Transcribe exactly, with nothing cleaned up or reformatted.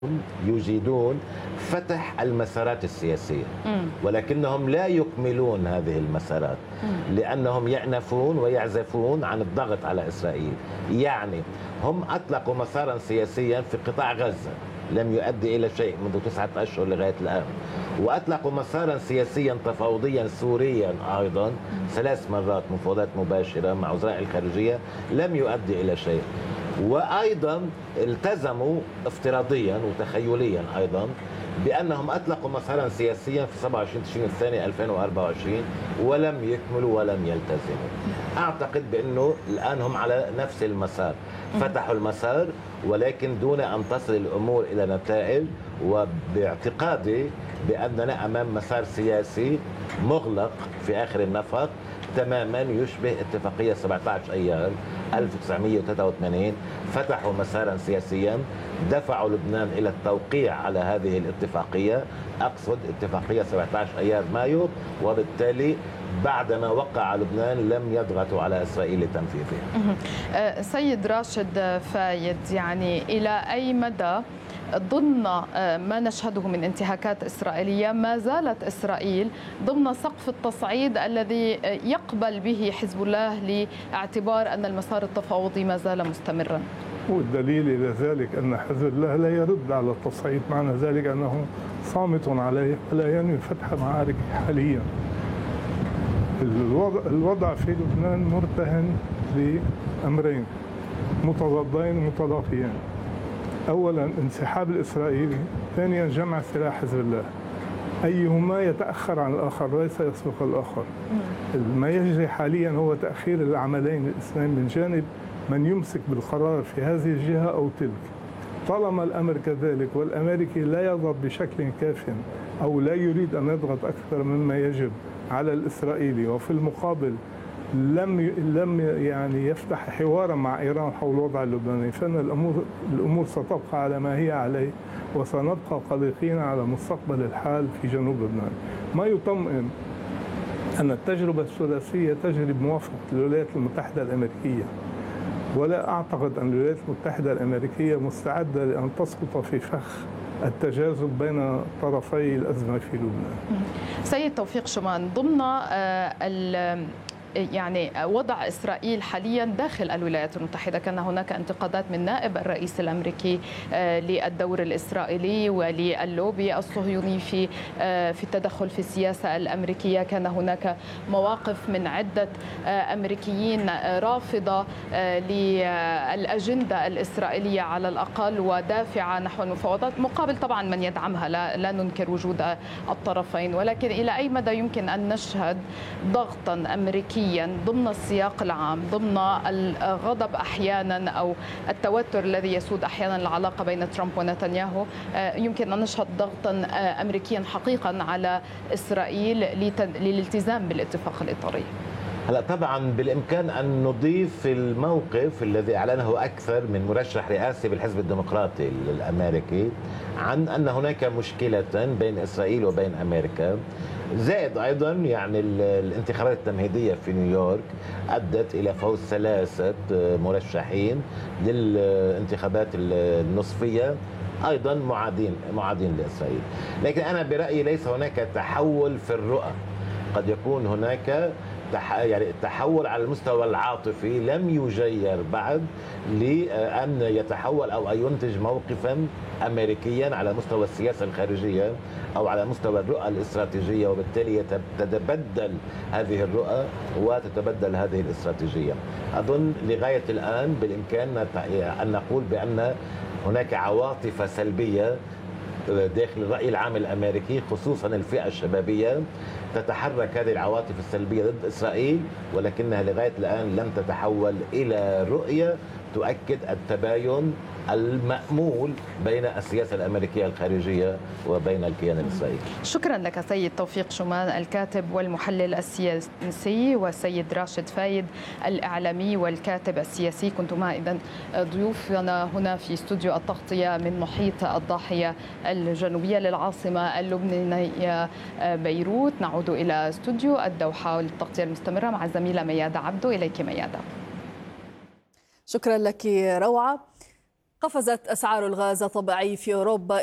يجيدون فتح المسارات السياسية، مم. ولكنهم لا يكملون هذه المسارات مم. لأنهم يأنفون ويعزفون عن الضغط على إسرائيل. يعني هم أطلقوا مسارا سياسيا في قطاع غزة لم يؤدي إلى شيء منذ تسعة أشهر لغاية الآن، وأطلقوا مسارا سياسيا تفاوضيا سوريا أيضا ثلاث مرات مفاوضات مباشرة مع وزراء الخارجية لم يؤدي إلى شيء. وأيضا التزموا افتراضيا وتخيليا أيضا بأنهم أطلقوا مسارا سياسيا في سبعة وعشرين تشرين الثاني ألفين وأربعة وعشرين ولم يكملوا ولم يلتزموا. أعتقد بأنه الآن هم على نفس المسار، فتحوا المسار ولكن دون أن تصل الأمور إلى نتائج، وباعتقادي بأننا أمام مسار سياسي مغلق في آخر النفق تماما يشبه اتفاقية سبعة عشر أيار ألف وتسعمئة وثلاثة وثمانين. فتحوا مسارا سياسيا دفعوا لبنان إلى التوقيع على هذه الاتفاقية، أقصد اتفاقية سبعة عشر أيار مايو، وبالتالي بعدما وقع لبنان لم يضغطوا على إسرائيل لتنفيذه. سيد راشد فايد، يعني إلى أي مدى ضمن ما نشهده من انتهاكات إسرائيلية ما زالت إسرائيل ضمن سقف التصعيد الذي يقبل به حزب الله لاعتبار أن المسار التفاوضي ما زال مستمرا؟ والدليل إلى ذلك أن حزب الله لا يرد على التصعيد، معنى ذلك أنه صامت عليه ولا ينوي فتح معارك حاليا. الوضع, الوضع في لبنان مرتهن بأمرين متضادين متضافيين: أولا انسحاب الإسرائيلي، ثانيا جمع سلاح حزب الله. أيهما يتأخر عن الآخر ليس يسبق الآخر. ما يجري حاليا هو تأخير العملين الاثنين من جانب من يمسك بالقرار في هذه الجهة أو تلك. طالما الأمر كذلك والأمريكي لا يضغط بشكل كاف أو لا يريد أن يضغط أكثر مما يجب على الإسرائيلي، وفي المقابل لم لم يعني يفتح حوارا مع إيران حول الوضع اللبناني، فإن الأمور الأمور ستبقى على ما هي عليه، وسنبقى قلقين على مستقبل الحال في جنوب لبنان. ما يطمئن أن التجربة الثلاثية تجري بموافقة الولايات المتحدة الأمريكية، ولا أعتقد أن الولايات المتحدة الأمريكية مستعدة لأن تسقط في فخ التجاذب بين طرفي الأزمة في لبنان. سيد توفيق شومان، ضمن ال يعني وضع إسرائيل حاليا داخل الولايات المتحدة، كان هناك انتقادات من نائب الرئيس الأمريكي للدور الإسرائيلي وللوبي الصهيوني في في التدخل في السياسة الأمريكية. كان هناك مواقف من عدة أمريكيين رافضة للأجندة الإسرائيلية على الأقل ودافعة نحو المفاوضات، مقابل طبعا من يدعمها، لا, لا ننكر وجود الطرفين، ولكن إلى أي مدى يمكن أن نشهد ضغطا أمريكيا ضمن السياق العام، ضمن الغضب أحيانا أو التوتر الذي يسود أحيانا العلاقة بين ترامب ونتنياهو، يمكن أن نشهد ضغطا أمريكيا حقيقا على إسرائيل للالتزام بالاتفاق الإطاري؟ هلا طبعا بالامكان ان نضيف الموقف الذي اعلنه اكثر من مرشح رئاسي بالحزب الديمقراطي الامريكي عن ان هناك مشكله بين اسرائيل وبين امريكا، زائد ايضا يعني الانتخابات التمهيديه في نيويورك ادت الى فوز ثلاثه مرشحين للانتخابات النصفيه ايضا معادين معادين لاسرائيل. لكن انا برايي ليس هناك تحول في الرؤى، قد يكون هناك يعني التحول على المستوى العاطفي لم يجير بعد لأن يتحول أو أن ينتج موقفا أمريكيا على مستوى السياسة الخارجية أو على مستوى الرؤى الاستراتيجية، وبالتالي تتبدل هذه الرؤى وتتبدل هذه الاستراتيجية. أظن لغاية الآن بالإمكان أن نقول بأن هناك عواطف سلبية داخل الرأي العام الأمريكي، خصوصا الفئة الشبابية، تتحرك هذه العواطف السلبية ضد إسرائيل، ولكنها لغاية الآن لم تتحول إلى رؤية تؤكد التباين المأمول بين السياسة الأمريكية الخارجية وبين الكيان الإسرائيلي. شكرا لك سيد توفيق شومان الكاتب والمحلل السياسي، وسيد راشد فايد الإعلامي والكاتب السياسي، كنتما إذن ضيوفنا هنا في استوديو التغطية من محيط الضاحية الجنوبية للعاصمة اللبنانية بيروت. نعود إلى استوديو الدوحة والتغطية المستمرة مع الزميلة ميادة عبدو. إليك ميادة. شكرا لك روعة. قفزت أسعار الغاز الطبيعي في أوروبا